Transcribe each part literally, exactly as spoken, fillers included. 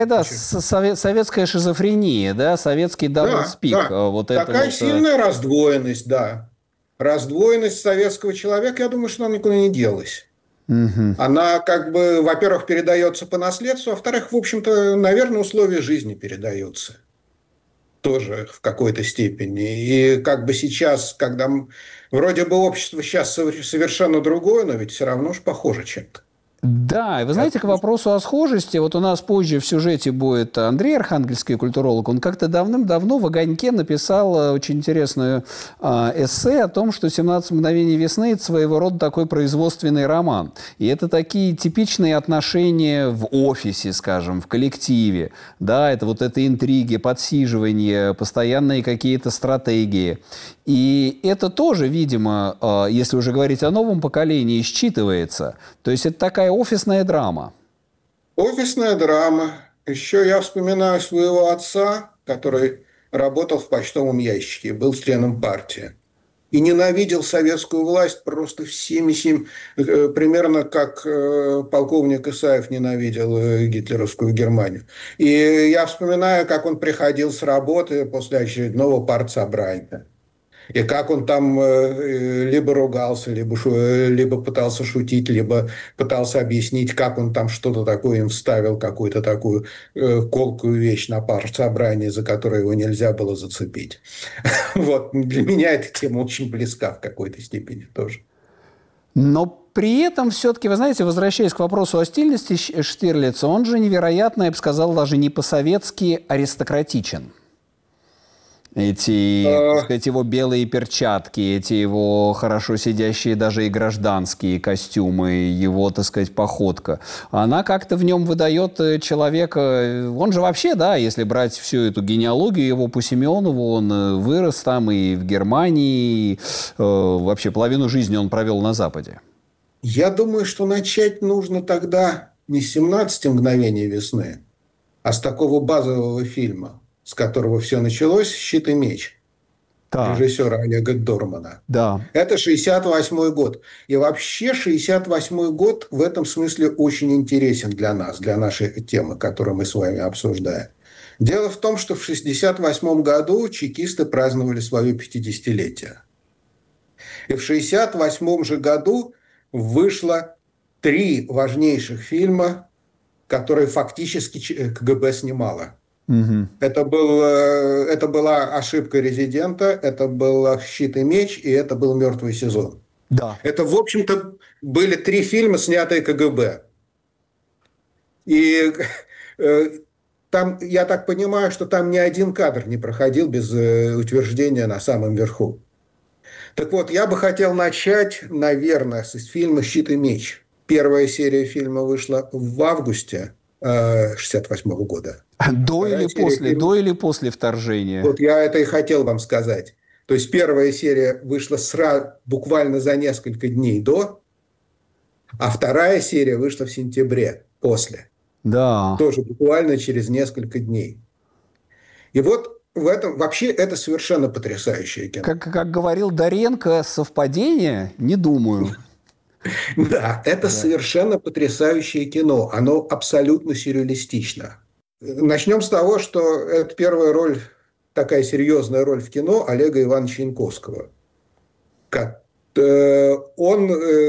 Да, сове- советская шизофрения, да, советский Да, даблспик. да. Вот это Такая вот. э, сильная раздвоенность, да. Раздвоенность советского человека, я думаю, что она никуда не делась. мгм. Она как бы, во-первых, передается по наследству, а во-вторых, в общем-то, наверное, условия жизни передаются тоже в какой-то степени. И как бы сейчас, когда м- вроде бы общество сейчас совер- совершенно другое, но ведь все равно же похоже чем-то. Да, и вы Я знаете, к думаю, что- вопросу о схожести, вот у нас позже в сюжете будет Андрей Архангельский, культуролог, он как-то давным-давно в «Огоньке» написал э, очень интересную э, эссе о том, что «семнадцать мгновений весны» — это своего рода такой производственный роман. И это такие типичные отношения в офисе, скажем, в коллективе, да, это вот это интриги, подсиживания, постоянные какие-то стратегии. И это тоже, видимо, э, если уже говорить о новом поколении, считывается. То есть это такая офисная драма. Офисная драма. Еще я вспоминаю своего отца, который работал в почтовом ящике, был членом партии. И ненавидел советскую власть просто всеми сем, э, примерно как э, полковник Исаев ненавидел э, гитлеровскую Германию. И я вспоминаю, как он приходил с работы после очередного партсобрания. И как он там э, либо ругался, либо, шу- э, либо пытался шутить, либо пытался объяснить, как он там что-то такое им вставил, какую-то такую э, колкую вещь на партсобрании, за которую его нельзя было зацепить. Вот. Для меня эта тема очень близка в какой-то степени тоже. Но при этом все-таки, вы знаете, возвращаясь к вопросу о стильности Щ- Штирлица, он же невероятно, я бы сказал, даже не по-советски аристократичен. Эти, так А, сказать, его белые перчатки, эти его хорошо сидящие даже и гражданские костюмы, его, так сказать, походка, она как-то в нем выдает э, человека. э, Он же вообще, да, если брать всю эту генеалогию его по Семенову, он э, вырос там и в Германии, и, э, вообще половину жизни он провел на Западе. Я думаю, что начать нужно тогда не с семнадцати мгновений весны, а с такого базового фильма, с которого все началось, «Щит и меч» Так, режиссера Олега Дормана. да. Это шестьдесят восьмой год. И вообще шестьдесят восьмой год в этом смысле очень интересен для нас, для нашей темы, которую мы с вами обсуждаем. Дело в том, что в шестьдесят восьмом году чекисты праздновали свое пятидесятилетие. И в шестьдесят восьмом же году вышло три важнейших фильма, которые фактически КГБ снимало. Мгм. Это, был, э, это была ошибка резидента, это был «Щит и меч», и это был «Мертвый сезон». Да. Это, в общем-то, были три фильма, снятые КГБ. И э, там, я так понимаю, что там ни один кадр не проходил без э, утверждения на самом верху. Так вот, я бы хотел начать, наверное, с фильма «Щит и меч». Первая серия фильма вышла в августе э, шестьдесят восьмого года. До или Вторая серия после, фильма... до или после вторжения. Вот я это и хотел вам сказать. То есть первая серия вышла сразу, буквально за несколько дней до, а вторая серия вышла в сентябре после. Да. Тоже буквально через несколько дней. И вот в этом вообще это совершенно потрясающее Как, кино. как говорил Доренко, совпадение? Не думаю. Да, это Да. совершенно потрясающее кино. Оно абсолютно сюрреалистично. Начнем с того, что это первая роль, такая серьезная роль в кино Олега Ивановича Янковского. Как, э, он,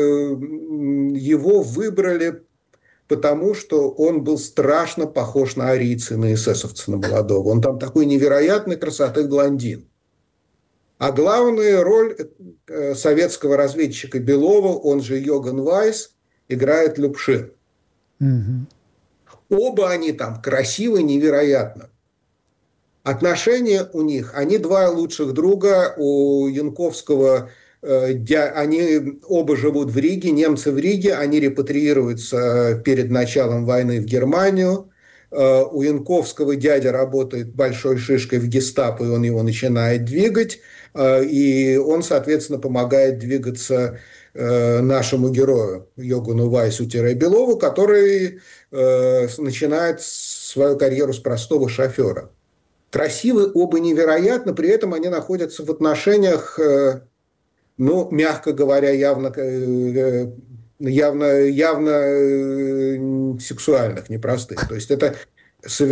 э, его выбрали потому, что он был страшно похож на арийца, на эсэсовца, на молодого. Он там такой невероятной красоты блондин. А главную роль э, советского разведчика Белова, он же Йоган Вайс, играет Любшин. Мгм. Оба они там красивы невероятно. Отношения у них, они два лучших друга, у Янковского, э, дя, они оба живут в Риге, немцы в Риге, они репатриируются перед началом войны в Германию. Э, у Янковского дядя работает большой шишкой в гестапо, и он его начинает двигать, э, и он, соответственно, помогает двигаться э, нашему герою Йогану Вайсу-Белову, который э, начинает свою карьеру с простого шофера. Красивы оба невероятно, при этом они находятся в отношениях, э, ну, мягко говоря, явно, э, явно, явно э, сексуальных, непростых. То есть это совершенно